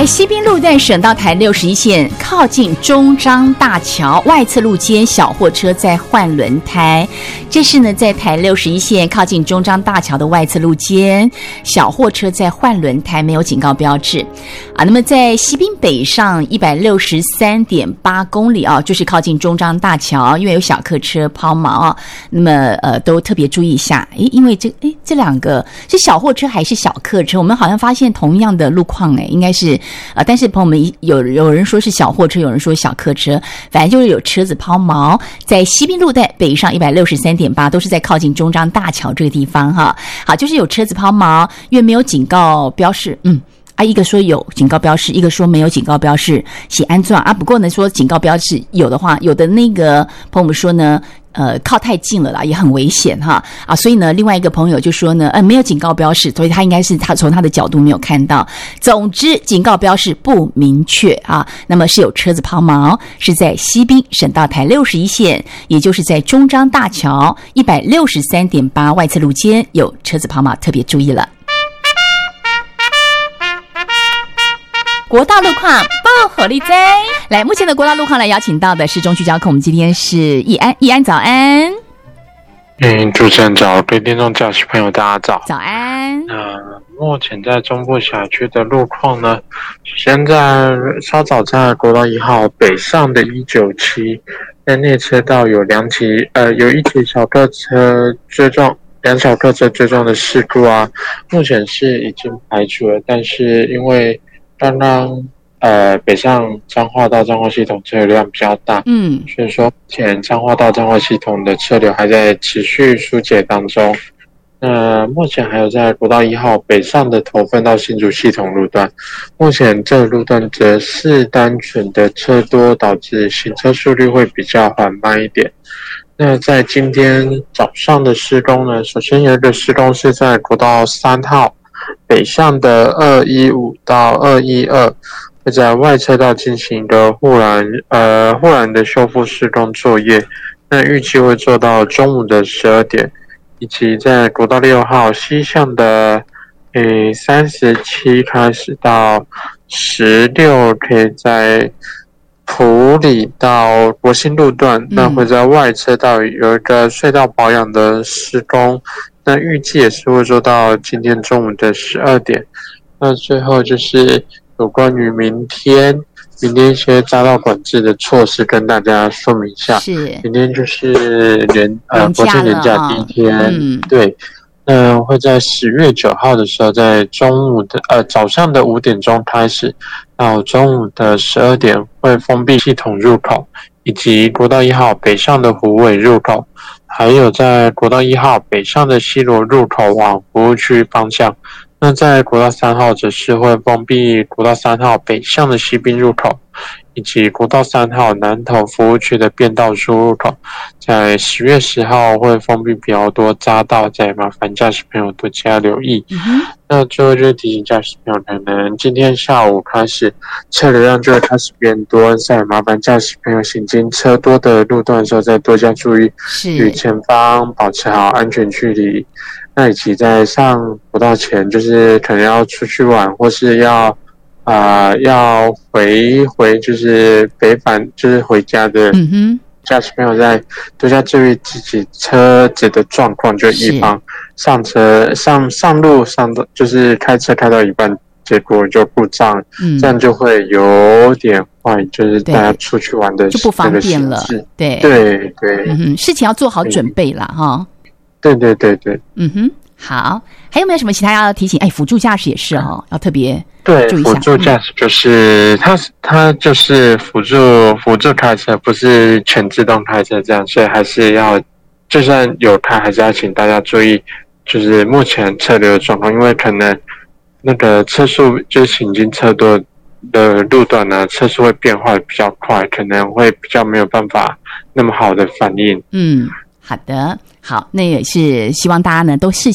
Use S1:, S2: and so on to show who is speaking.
S1: 来西滨路段省道台61线靠近中彰大桥外侧路肩小货车在换轮胎，这是呢在台61线靠近中彰大桥的外侧路肩小货车在换轮胎，没有警告标志啊。那么在西滨北上163.8公里啊，就是靠近中彰大桥，因为有小客车抛锚啊，那么都特别注意一下。因为这两个是小货车还是小客车？我们好像发现同样的路况应该是但是朋友们有人说是小货车，有人说小客车，反正就是有车子抛锚，在西滨路段北上163.8，都是在靠近中彰大桥这个地方哈。好，就是有车子抛锚，因为没有警告标示，一个说有警告标示，一个说没有警告标示，写安装啊。不过呢，说警告标示有的话，有的那个朋友们说呢，靠太近了啦，也很危险哈啊。所以呢，另外一个朋友就说呢，没有警告标示，所以他应该是他从他的角度没有看到。总之，警告标示不明确啊。那么是有车子抛锚，是在西滨省道台61线，也就是在中彰大桥163.8外侧路肩有车子抛锚，特别注意了。国道路况报火力在。来，目前的国道路况来邀请到的是中区交控，我们今天是易安，早安。
S2: 主持人早，各位听众驾驶朋友大家早。
S1: 早安。
S2: 目前在中部辖区的路况呢，现在稍早在国道1号北上的197，在内车道有一起小客车追撞。两小客车追撞的事故啊，目前是已经排除了，但是因为刚刚北上彰化到彰化系统车流量比较大，所以说目前彰化到彰化系统的车流还在持续疏解当中。目前还有在国道1号北上的头份到新竹系统路段，目前这个路段则是单纯的车多，导致行车速率会比较缓慢一点。那在今天早上的施工呢，首先有一个施工是在国道3号北向的215到212，会在外车道进行一个护栏的修复施工作业，那预计会做到中午的12点，以及在国道6号西向的37开始到16，可以在埔里到国兴路段，那会在外车道有一个隧道保养的施工，那预计也是会做到今天中午的12点。那最后就是有关于明天一些匝道管制的措施跟大家说明一下。是，明天就是国庆连假第一天，对。会在10月9号的时候，在中午的早上的5点钟开始，到中午的12点会封闭系统入口，以及国道1号北上的虎尾入口，还有在国道1号北上的西螺入口往服务区方向。那在国道3号则是会封闭国道3号北向的西滨入口，以及国道3号南投服务区的变道输入口，在10月10号会封闭比较多匝道，再麻烦驾驶朋友多加留意。那最后就是提醒驾驶朋友，可能今天下午开始车流量就会开始变多，再麻烦驾驶朋友行经车多的路段的时候再多加注意，与前方保持好安全距离。那以及在上国道前，就是可能要出去玩，或是要回就是北返，就是回家的驾驶朋友在多加注意自己车子的状况，就以防上路就是开车开到一半，结果就故障，这样就会有点坏，就是大家出去玩的就不方便了。对，
S1: 事情要做好准备啦哈。
S2: 对，
S1: 好，还有没有什么其他要提醒？辅助驾驶也是要特别注意一下。
S2: 辅助驾驶就是它就是辅助开车，不是全自动开车这样，所以还是要就算有开，还是要请大家注意，就是目前车流的状况，因为可能那个车速就是行经车多的路段呢，车速会变化比较快，可能会比较没有办法那么好的反应。
S1: 好的，好，那也是希望大家呢都事